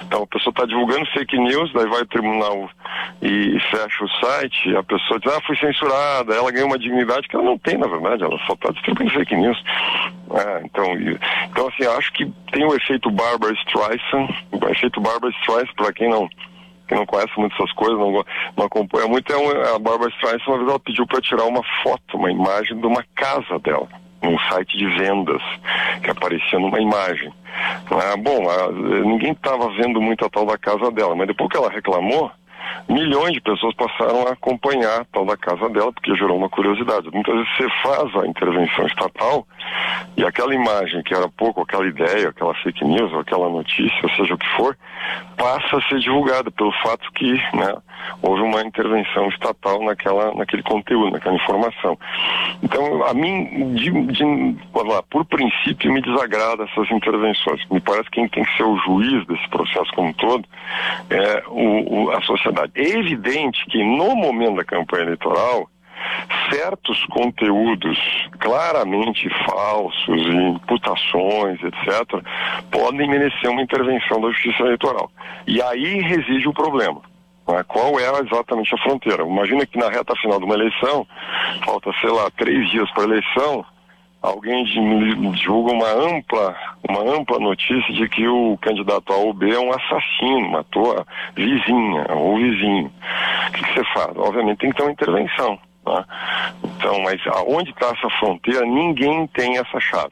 Então a pessoa está divulgando fake news, daí vai ao tribunal e fecha o site, a pessoa diz, fui censurada, ela ganha uma dignidade que ela não tem, na verdade, ela só está distribuindo fake news. Então assim, acho que tem o efeito Barbra Streisand. O efeito Barbra Streisand, para quem não conhece muito essas coisas, não acompanha muito, a Barbra Streisand, uma vez ela pediu para tirar uma foto, uma imagem de uma casa dela, um site de vendas, que aparecia numa imagem. Ninguém estava vendo muito a tal da casa dela, mas depois que ela reclamou, milhões de pessoas passaram a acompanhar a tal da casa dela, porque gerou uma curiosidade. Muitas vezes você faz a intervenção estatal e aquela imagem que era pouco, aquela ideia, aquela fake news, ou aquela notícia, seja o que for, passa a ser divulgada pelo fato que houve uma intervenção estatal naquele conteúdo, naquela informação. Então, a mim, por princípio, me desagrada essas intervenções. Me parece que quem tem que ser o juiz desse processo como um todo é a sociedade. É evidente que no momento da campanha eleitoral, certos conteúdos claramente falsos, imputações, etc., podem merecer uma intervenção da Justiça Eleitoral. E aí reside o problema. Qual é exatamente a fronteira? Imagina que na reta final de uma eleição, falta, 3 dias para a eleição, alguém divulga uma ampla notícia de que o candidato A ou B é um assassino, matou a vizinha ou o vizinho. O que você faz? Obviamente tem que ter uma intervenção. Então, mas aonde está essa fronteira, ninguém tem essa chave.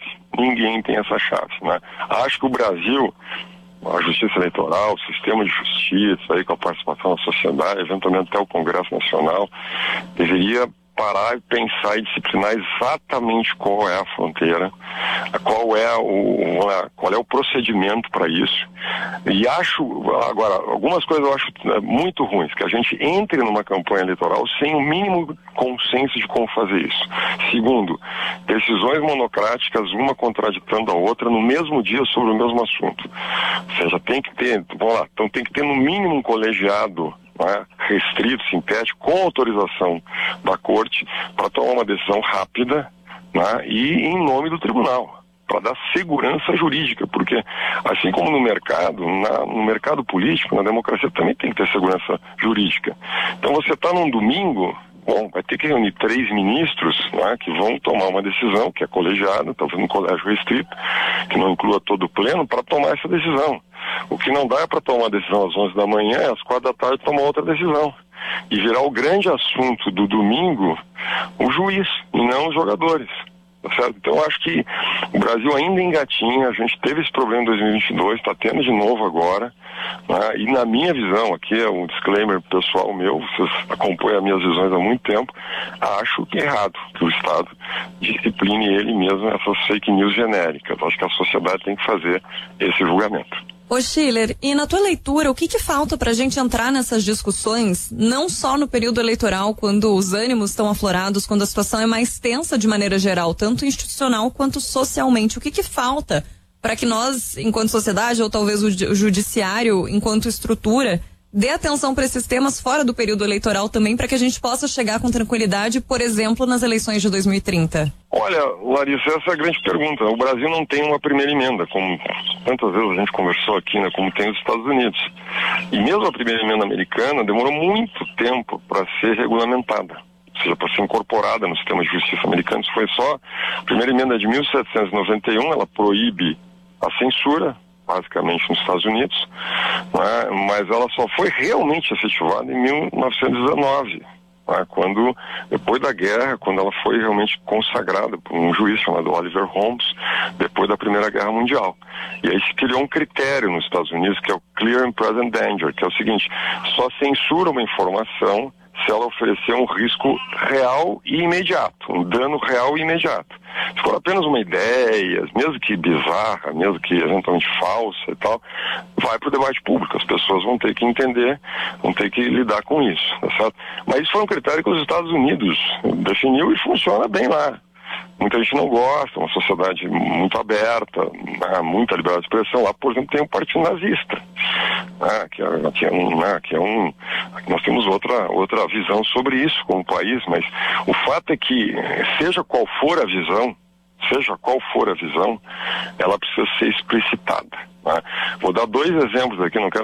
Acho que o Brasil, a Justiça Eleitoral, o sistema de justiça, aí, com a participação da sociedade, eventualmente até o Congresso Nacional, deveria parar e pensar e disciplinar exatamente qual é a fronteira, qual é o procedimento para isso. E agora, algumas coisas eu acho muito ruins, que a gente entre numa campanha eleitoral sem o mínimo consenso de como fazer isso. Segundo, decisões monocráticas, uma contraditando a outra no mesmo dia sobre o mesmo assunto. Ou seja, tem que ter no mínimo um colegiado restrito, sintético, com autorização da corte, para tomar uma decisão rápida e em nome do tribunal, para dar segurança jurídica, porque assim como no mercado político, na democracia também tem que ter segurança jurídica. Então você está num domingo, vai ter que reunir 3 ministros que vão tomar uma decisão, que é colegiada, talvez um colégio restrito, que não inclua todo o pleno, para tomar essa decisão. O que não dá é para tomar uma decisão às 11 da manhã, às 4 da tarde tomar outra decisão. E virar o grande assunto do domingo o juiz, e não os jogadores. Certo? Então, eu acho que o Brasil ainda engatinha, a gente teve esse problema em 2022, está tendo de novo agora, e na minha visão, aqui é um disclaimer pessoal meu, vocês acompanham as minhas visões há muito tempo, acho que é errado que o Estado discipline ele mesmo essas fake news genéricas. Acho que a sociedade tem que fazer esse julgamento. Ô Schiller, e na tua leitura, o que falta pra gente entrar nessas discussões, não só no período eleitoral, quando os ânimos estão aflorados, quando a situação é mais tensa de maneira geral, tanto institucional quanto socialmente? O que falta para que nós, enquanto sociedade, ou talvez o judiciário, enquanto estrutura, dê atenção para esses temas fora do período eleitoral também, para que a gente possa chegar com tranquilidade, por exemplo, nas eleições de 2030? Olha, Larissa, essa é a grande pergunta. O Brasil não tem uma primeira emenda, como tantas vezes a gente conversou aqui, como tem os Estados Unidos. E mesmo a primeira emenda americana demorou muito tempo para ser regulamentada, ou seja, para ser incorporada no sistema de justiça americano. Isso foi só a primeira emenda de 1791, ela proíbe a censura, basicamente nos Estados Unidos, mas ela só foi realmente efetivada em 1919, depois da guerra, quando ela foi realmente consagrada por um juiz chamado Oliver Holmes, depois da Primeira Guerra Mundial. E aí se criou um critério nos Estados Unidos, que é o Clear and Present Danger, que é o seguinte: só censura uma informação se ela oferecer um risco real e imediato, um dano real e imediato. Se for apenas uma ideia, mesmo que bizarra, mesmo que eventualmente falsa e tal, vai para o debate público. As pessoas vão ter que entender, vão ter que lidar com isso, tá certo? Mas isso foi um critério que os Estados Unidos definiu e funciona bem lá. Muita gente não gosta, uma sociedade muito aberta, muita liberdade de expressão. Lá, por exemplo, tem o Partido Nazista, nós temos outra visão sobre isso como país, mas o fato é que, seja qual for a visão, ela precisa ser explicitada. Vou dar 2 exemplos aqui, não quero